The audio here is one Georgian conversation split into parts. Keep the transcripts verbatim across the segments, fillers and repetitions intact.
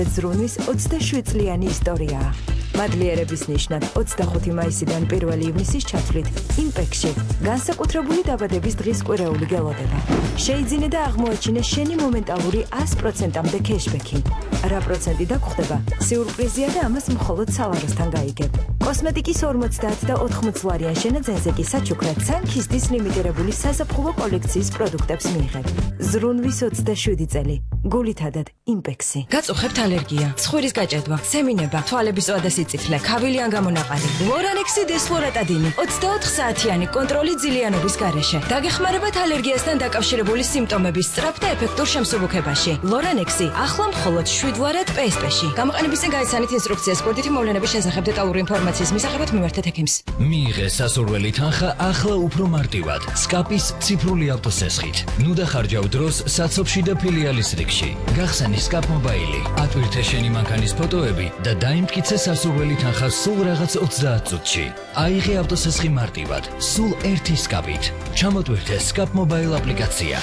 ზრუნვის ოცდაშვიდ წლიანი ისტორიაა. მადლიერების ნიშნად ოცდახუთი მაისიდან პირველი ივნისის ჩათვლით იმპექსში განსაკუთრებული დაბადების დღის კვირეული გელოდება. შეიძინე და აღმოაჩინე შენი მომენტალური ას პროცენტამდე კეშბექი. რა პროცენტი დაგხვდება? სიურპრიზია და ამას მხოლოდ სალაროსთან გაიგებ. კოსმეტიკის ორმოცდაათ და ოთხმოც ლარიან შენაძენზე კი საჩუქრად სანქისტის ლიმიტირებული საზაფხულო კოლექციის პროდუქტებს მიიღებ. ზრუნვის ოცდაშვიდი წელი. გულითადად იმპექსი. გაწუხებთ ალერგია, ცხვირის გაჭედვა, სემინება, თვალების ზღვა და სიწითლე, ქავილი ან გამონაყარი. ლორანექსი დესფლორატადინი ოცდაოთხ საათიანი კონტროლი ძილიანობის გარეშე. დაგეხმარებათ ალერგიასთან დაკავშირებული სიმპტომების სწრაფ და ეფექტურ შემსუბუქებაში. ლორანექსი ახლა მხოლოდ შვიდ ლარად პე ეს პე-ში. გამოყენების წინ გაიცანით ინსტრუქციას კურდითი მოვლენების შესახებ დეტალური ინფორმაციის მისაღებად მიმართეთ ექიმს. მიიღე სასურველი თანხა ახლა უფრო მარტივად. სკაპის ციფრული ავტოსესხით. ნუ დახარჯავ დროს საცობში და ფილიალის რიგში. გახსენი სკაპ მობაილი. ატვირთე შენი მანქანის ფოტოები და დაიმტკიცე სასურველი თანხა სულ რაღაც ოცდაათ წუთში. აიღე ავტოსესხი მარტივად, სულ ერთი სკაპით. ჩამოტვირთე სკაპ მობაილ აპლიკაცია.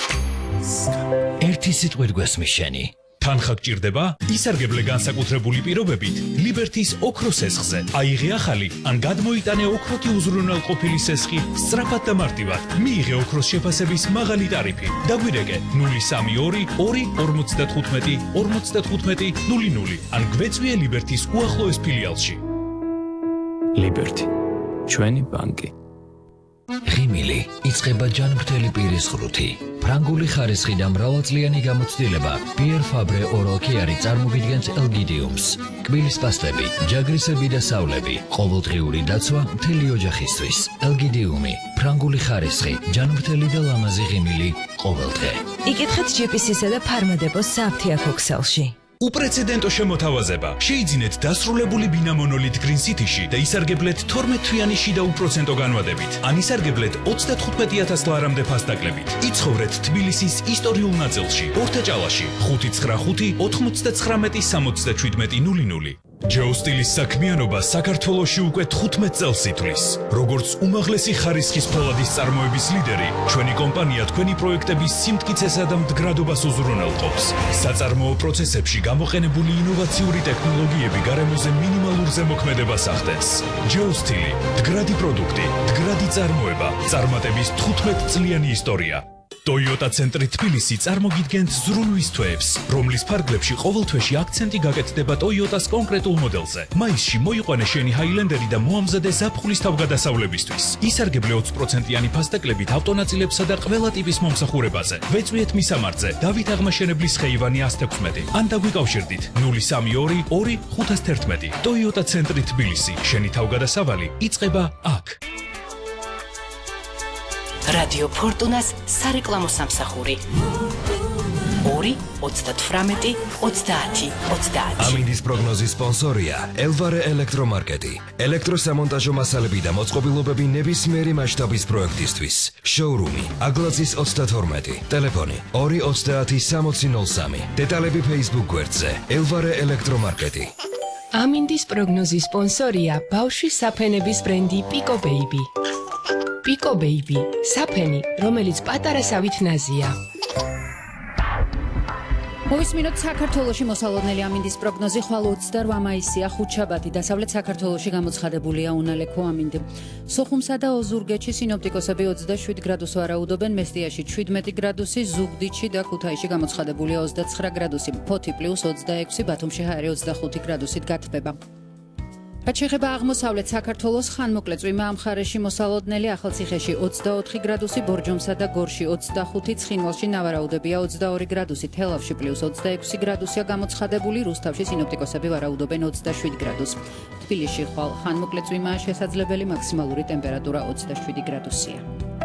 ერთი სიტყვით გვესმის შენი. თანხა გჭირდება? ისარგებლე განსაკუთრებული პირობებით ლიბერთის ოქროს სესხზე. აიღე ახალი ან გადმოიტანე ოქროთი უზრუნველყოფილი სესხი სწრაფად და მარტივად. მიიღე ოქროს შეფასების მაღალი ტარიფი. დაგვირეკე ნული სამი ორი ორი ორმოცდათხუთმეტი ორმოცდათხუთმეტი ნული ნული ან გვეწვიე ლიბერთის უახლოეს ფილიალში. ლიბერთი, ჩვენი ბანკი. ღიმილი იწყება ჯანმრთელი პირის ღრუთი. ფრანგული ხარისხი და მრავალწლიანი გამოცდილება Pierre Fabre Oral Care წარმოგიდგენს ელგიდიუმს. კბილის პასტები, ჯაგრისები და სავლები, ყოველდღიური დაცვა მთელი ოჯახისთვის. ელგიდიუმი, ფრანგული ხარისხი, ჯანმრთელი და ლამაზი ღიმილი ყოველდღე. იკითხეთ ჯი პი სი-სა და ფარმადეპოს სააფთიაქო ქსელში. უპრეცედენტო შემოთავაზება. შეიძინეთ დასრულებული ბინა მონოლით Green City-ში და ისარგებლეთ თორმეტ თვიანი შიდა უპროცენტო განვადებით. ან ისარგებლეთ ოცდათხუთმეტი ათას ლარამდე ფასდაკლებით. იცხოვრეთ თბილისის ისტორიულ ნაწილში, ორთაჭალაში, ხუთი ცხრა ხუთი ოთხმოცდაცხრამეტი სამოცდაშვიდმეტი ნული ნული. ჯეო სტილის საქმიანობა საქართველოში უკვე თხუთმეტ წელს ითვლის. როგორც უმაღლესი ხარისხის ფოლადის წარმოების ლიდერი, ჩვენი კომპანია თქვენი პროექტების სიმტკიცესა და მდგრადობას უზრუნველყოფს. საწარმოო პროცესებში გამოყენებული ინოვაციური ტექნოლოგიები გარემოზე მინიმალურ ზემოქმედებას ახდენს. ჯეო სტილი, მდგრადი პროდუქტი, მდგრადი წარმოება, წარმატების თხუთმეტ წლიანი ისტორია. Toyota ცენტრი თბილისი წარმოგიდგენთ ზრუნვის თვეებს, რომლის ფარგლებში ყოველ თვეში აქცენტი გაკეთდება Toyota-ს კონკრეტულ მოდელზე. მაისში მოიყვანე შენი ჰაილენდერი და მოამზადე ზაფხულის თავგადასავლებისთვის. ისარგებლე ოცი პროცენტიანი ფასდაკლებით ავტონაწილებსა და ყველა ტიპის მომსახურებაზე. ვეწვიეთ მისამართზე დავით აღმაშენებლის ხეივანი ას თექვსმეტი. ან დაგვიკავშირდით ნული სამი ორი ორი ხუთას თერთმეტი. Toyota ცენტრი თბილისი. შენი თავგადასავალი იწყება აქ. რადიო ფორტუნას სარეკლამო სამსახური ორი ოცდათვრამეტი ოცდაათი ოცდაათი. ამინდის პროგნოზის სპონსორია ელვარე ელექტრომარკეტი. ელექტროსამონტაჟო მასალები და მოწყობილობები ნებისმიერი მასშტაბის პროექტისთვის. შოურუმი აგლაძის ოცდათორმეტი. ტელეფონი ორი ოცდაათი სამოცი ნულ სამი. დეტალები Facebook გვერდზე ელვარე ელექტრომარკეტი. ამინდის პროგნოზის სპონსორია ბავშვის საფენების ბრენდი Pico Baby. Pico Baby, საფენი, რომელიც პატარა სავით ნაზია. მოვისმინოთ საქართველოში მოსალოდნელი ამინდის პროგნოზი ხვალ ოცდარვა მაისია ხუთშაბათი დასავლეთ საქართველოში გამოცხადებულია უნალექო ამინდი. სოხუმსა და ოზურგეთში სინოპტიკოსები ოცდაშვიდ გრადუსს ვარაუდობენ, მესტიაში შვიდმეტი გრადუსი, ზუგდიდში და ქუთაისში გამოცხადებულია ოცდაცხრა გრადუსი, ფოთი პლუს ოცდაექვსი, ბათუმში ჰაერი ოცდახუთი გრადუსით გათბება. რაც შეეხება აღმოსავლეთ საქართველოს, ხანმოკლე წვიმა ამ მხარეში მოსალოდნელი, ახალციხეში ოცდაოთხი გრადუსი, ბორჯომსა და გორში ოცდახუთი, ცხინვალში ნავარაუდებია ოცდაორი გრადუსი, თელავში პლუს ოცდაექვსი გრადუსია გამოცხადებული, რუსთავში სინოპტიკოსები ვარაუდობენ ოცდაშვიდ გრადუსს. თბილისში ხვალ ხანმოკლე წვიმაა შესაძლებელი, მაქსიმალური ტემპერატურა ოცდაშვიდი გრადუსია.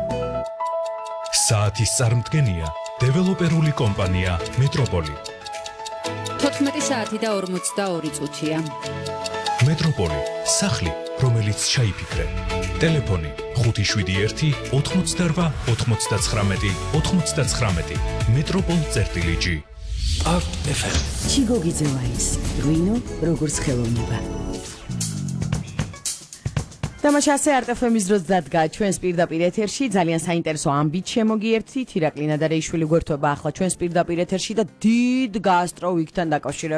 საათის წარმდგენია დეველოპერული კომპანია მეტროპოლი. თოთხმეტი საათი და ორმოცდაორი წუთია. მეტროპოლი, სახლი, რომელიც ჩაიფიქრე. ტელეფონი ხუთი შვიდი ერთი ოთხმოცდარვა ოთხმოცდაცხრამეტი ოთხმოცდაცხრამეტი. მეტროპოლ წერტილი ჯი. აკ ეფ ემ. ჩიგოგიძევაის, რვინო როგორც ხელოვნება. თამაშაზე არტეფემის დროს დადგა ჩვენს პირდაპირ ეთერში ძალიან საინტერესო ამბით შემოგიერთით ირაკლი ნადარეიშვილი გვერდება ახლა ჩვენს პირდაპირ ეთერში და დიდ გასტრო ვიკთან დაკავშირებით